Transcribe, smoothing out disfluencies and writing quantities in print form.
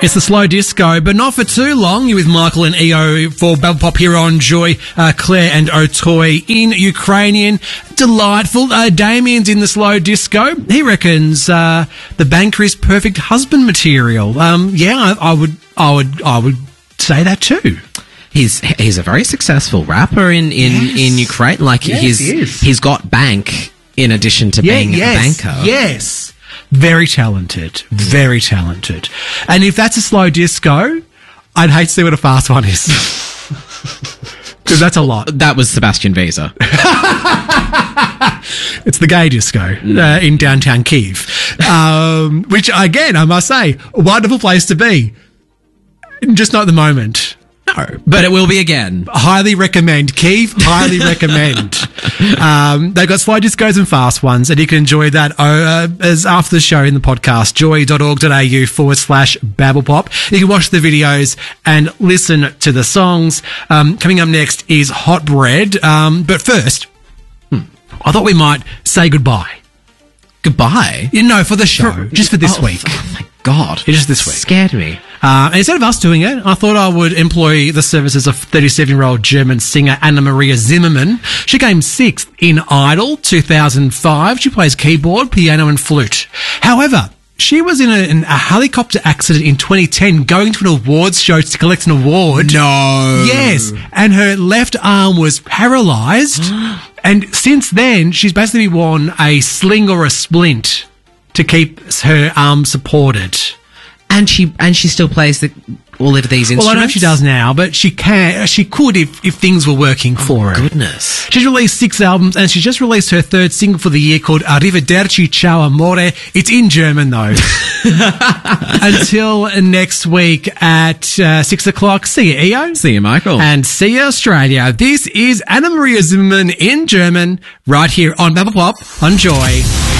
It's the slow disco, but not for too long. You're with Michael and EO for Babble Pop here on Joy, Claire and Otoy in Ukrainian. Delightful. Damien's in the slow disco. He reckons the banker is perfect husband material. I would say that too. He's a very successful rapper in Ukraine. Like he's got bank in addition to being a banker. Yes. Very talented. Very talented. And if that's a slow disco, I'd hate to see what a fast one is. Because that's a lot. That was Sebastian Visa. It's the gay disco in downtown Kyiv. Which, again, I must say, a wonderful place to be. Just not at the moment. No, but it will be again. Highly recommend. Kyiv, highly recommend. They've got slow discos and fast ones, and you can enjoy that as after the show in the podcast, joy.org.au/babblepop. You can watch the videos and listen to the songs. Coming up next is Hot Bread. But first, I thought we might say goodbye. Goodbye? For the show. Just for this week. Oh, my God. Just this week. Scared me. And instead of us doing it, I thought I would employ the services of 37-year-old German singer Anna Maria Zimmermann. She came 6th in Idol 2005. She plays keyboard, piano and flute. However, she was in a helicopter accident in 2010 going to an awards show to collect an award. No. Yes. And her left arm was paralysed. And since then, she's basically worn a sling or a splint to keep her arm supported. And she still plays all of these instruments? Well, I don't know if she does now, but she could if things were working for her. Goodness. She's released 6 albums, and she just released her 3rd single for the year called Arrivederci Ciao Amore. It's in German, though. Until next week at 6 o'clock. See you, EO. See you, Michael. And see you, Australia. This is Anna Maria Zimmermann in German, right here on Babble Pop on Joy.